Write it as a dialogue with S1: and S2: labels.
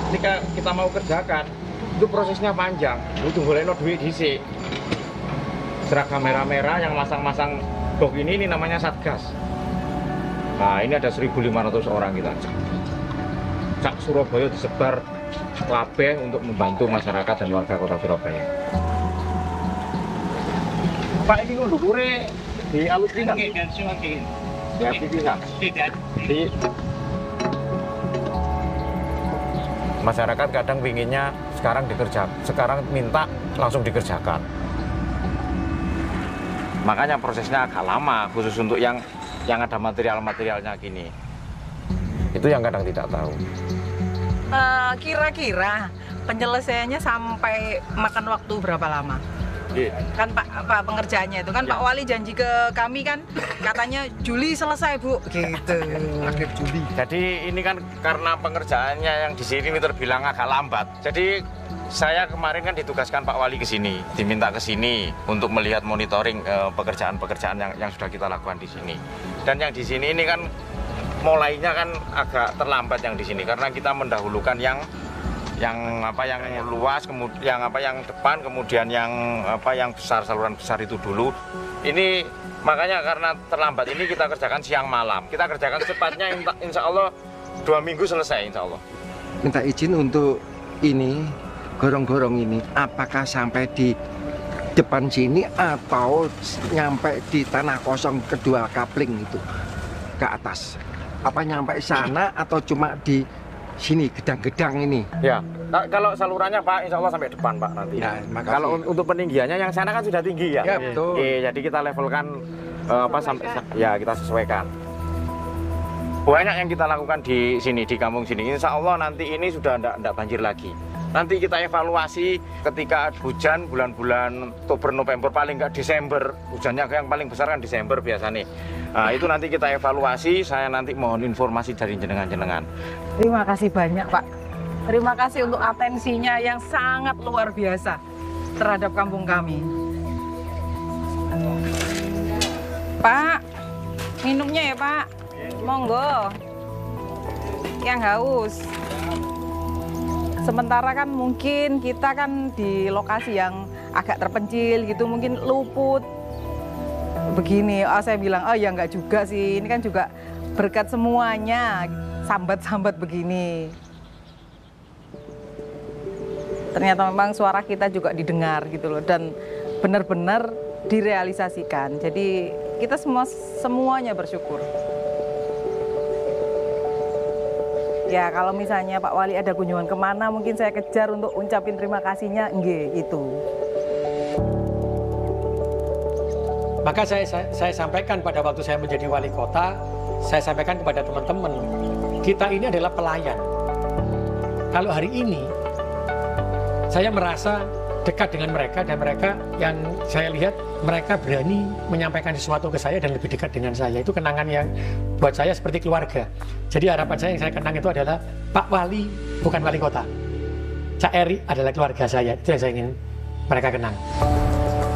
S1: ketika kita mau kerjakan itu prosesnya panjang, butuh golekno duit dhisik. Seragam merah-merah yang masang-masang box ini namanya Satgas. Nah, ini ada 1.500 orang kita. Cak Surabaya disebar kabeh untuk membantu masyarakat dan warga kota Surabaya. Pak, ini dhuwure di alus pisan. Ya, pisan. Di masyarakat kadang pinginnya sekarang minta langsung dikerjakan. Makanya prosesnya agak lama, khusus untuk yang ada material-materialnya gini. Itu yang kadang tidak tahu.
S2: Kira-kira penyelesaiannya sampai makan waktu berapa lama? Kan Pak pengerjaannya itu kan Pak Wali janji ke kami kan katanya Juli selesai Bu gitu.
S1: Akhir Juli. Jadi ini kan karena pengerjaannya yang di sini terbilang agak lambat. Jadi saya kemarin kan ditugaskan Pak Wali ke sini, diminta ke sini untuk melihat monitoring pekerjaan-pekerjaan yang sudah kita lakukan di sini. Dan yang di sini ini kan mulainya kan agak terlambat yang di sini karena kita mendahulukan yang luas, kemudian yang depan, kemudian yang besar, saluran besar itu dulu. Ini makanya karena terlambat ini kita kerjakan siang malam. Kita kerjakan secepatnya insya Allah 2 minggu selesai insya Allah.
S3: Minta izin untuk ini gorong-gorong ini apakah sampai di depan sini atau nyampe di tanah kosong kedua kapling itu ke atas? Apa nyampe sana atau cuma di sini gedang-gedang ini?
S1: Ya, kalau salurannya Pak, insya Allah sampai depan Pak nanti.
S3: Ya,
S1: kalau untuk peninggiannya yang sana kan sudah tinggi ya.
S3: Ya betul.
S1: Jadi kita levelkan sampai ya kita sesuaikan. Banyak yang kita lakukan di sini di kampung sini. Insya Allah nanti ini sudah tidak banjir lagi. Nanti kita evaluasi ketika hujan bulan-bulan Oktober, November, paling nggak Desember. Hujannya yang paling besar kan Desember biasanya. Nah, itu nanti kita evaluasi, saya nanti mohon informasi dari jenengan-jenengan.
S2: Terima kasih banyak Pak. Terima kasih untuk atensinya yang sangat luar biasa terhadap kampung kami. Pak, minumnya ya Pak. Monggo. Yang haus. Sementara kan mungkin kita kan di lokasi yang agak terpencil gitu, mungkin luput. Begini, saya bilang, oh ya enggak juga sih, ini kan juga berkat semuanya, sambat-sambat begini. Ternyata memang suara kita juga didengar gitu loh, dan benar-benar direalisasikan. Jadi kita semuanya bersyukur. Ya kalau misalnya Pak Wali ada kunjungan kemana, mungkin saya kejar untuk ucapin terima kasihnya, nggih itu.
S4: Maka saya sampaikan pada waktu saya menjadi wali kota, saya sampaikan kepada teman-teman, kita ini adalah pelayan. Kalau hari ini, saya merasa dekat dengan mereka, dan mereka yang saya lihat, mereka berani menyampaikan sesuatu ke saya dan lebih dekat dengan saya. Itu kenangan yang buat saya seperti keluarga. Jadi harapan saya yang saya kenang itu adalah Pak Wali bukan wali kota. Cak Eri adalah keluarga saya, itu yang saya ingin mereka kenang.